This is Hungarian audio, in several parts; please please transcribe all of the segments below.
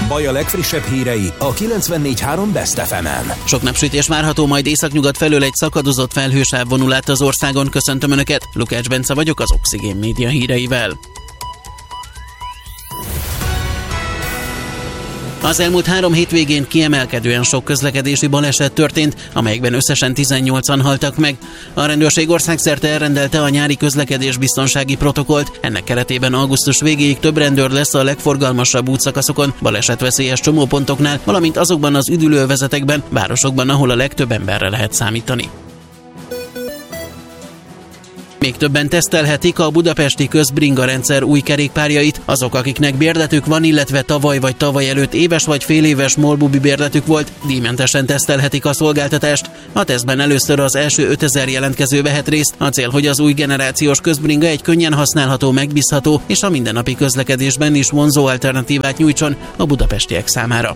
Baj a legfrissebb hírei a 94.3 Best FM-en. Sok napsütés várható, majd északnyugat felől egy szakadozott felhősáv vonul át az országon. Köszöntöm Önöket, Lukács Bence vagyok az Oxigén Média híreivel. Az elmúlt 3 hétvégén kiemelkedően sok közlekedési baleset történt, amelyekben összesen 18-an haltak meg. A rendőrség országszerte elrendelte a nyári közlekedésbiztonsági protokollt. Ennek keretében augusztus végéig több rendőr lesz a legforgalmasabb útszakaszokon, balesetveszélyes csomópontoknál, valamint azokban az üdülővezetekben, városokban, ahol a legtöbb emberre lehet számítani. Még többen tesztelhetik a budapesti közbringa rendszer új kerékpárjait. Azok, akiknek bérletük van, illetve tavaly vagy tavaly előtt éves vagy féléves MOL-bubi bérletük volt, díjmentesen tesztelhetik a szolgáltatást. A tesztben először az első 5000 jelentkező vehet részt. A cél, hogy az új generációs közbringa egy könnyen használható, megbízható és a mindennapi közlekedésben is vonzó alternatívát nyújtson a budapestiek számára.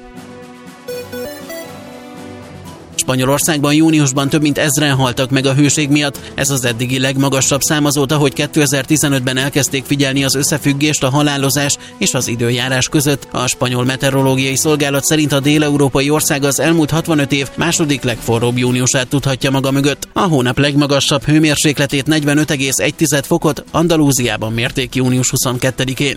Spanyolországban júniusban több mint 1000-en haltak meg a hőség miatt. Ez az eddigi legmagasabb szám azóta, hogy 2015-ben elkezdték figyelni az összefüggést a halálozás és az időjárás között. A spanyol meteorológiai szolgálat szerint a dél-európai ország az elmúlt 65 év második legforróbb júniusát tudhatja maga mögött. A hónap legmagasabb hőmérsékletét 45,1 fokot Andalúziában mérték június 22-én.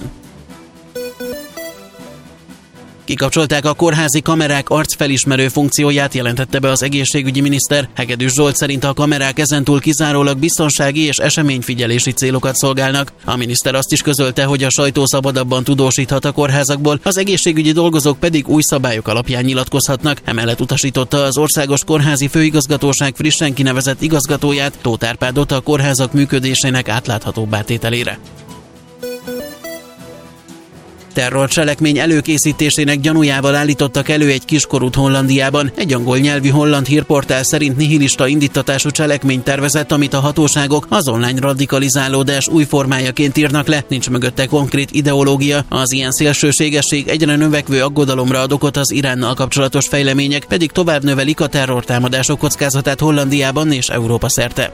Kikapcsolták a kórházi kamerák arcfelismerő funkcióját, jelentette be az egészségügyi miniszter. Hegedűs Zsolt szerint a kamerák ezentúl kizárólag biztonsági és eseményfigyelési célokat szolgálnak. A miniszter azt is közölte, hogy a sajtó szabadabban tudósíthat a kórházakból, az egészségügyi dolgozók pedig új szabályok alapján nyilatkozhatnak. Emellett utasította az Országos Kórházi Főigazgatóság frissen kinevezett igazgatóját, Tóth Árpádot a kórházak működésének átláthatóbbá tételére. Terrorcselekmény előkészítésének gyanújával állítottak elő egy kiskorút Hollandiában. Egy angol nyelvű holland hírportál szerint nihilista indíttatású cselekmény tervezett, amit a hatóságok az online radikalizálódás új formájaként írnak le. Nincs mögötte konkrét ideológia. Az ilyen szélsőségesség egyre növekvő aggodalomra ad okot, az Iránnal kapcsolatos fejlemények pedig tovább növelik a terrortámadások kockázatát Hollandiában és Európa szerte.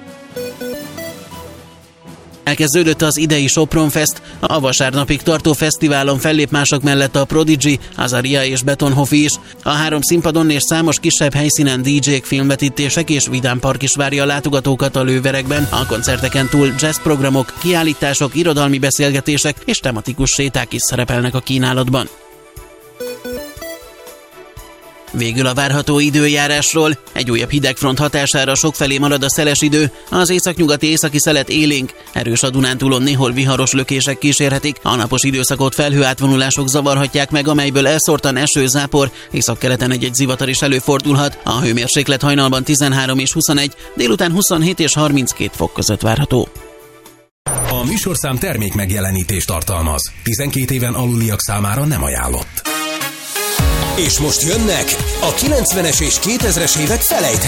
Elkezdődött az idei Sopron Fest. A vasárnapig tartó fesztiválon fellép mások mellett a Prodigy, Azaria és Betonhofi is. A 3 színpadon és számos kisebb helyszínen DJ-k, filmvetítések és vidámpark is várja a látogatókat a lőverekben. A koncerteken túl jazzprogramok, kiállítások, irodalmi beszélgetések és tematikus séták is szerepelnek a kínálatban. Végül a várható időjárásról. Egy újabb hidegfront hatására sokfelé marad a szeles idő, az északnyugati északi szelet élénk, erős a Dunántúlon néhol viharos lökések kísérhetik, a napos időszakot felhőátvonulások zavarhatják meg, amelyből elszórtan eső, zápor, északkeleten egy zivatar is előfordulhat, a hőmérséklet hajnalban 13 és 21, délután 27 és 32 fok között várható. A műsorszám termék megjelenítést tartalmaz. 12 éven aluliak számára nem ajánlott. És most jönnek a 90-es és 2000-es évek felejthetetlen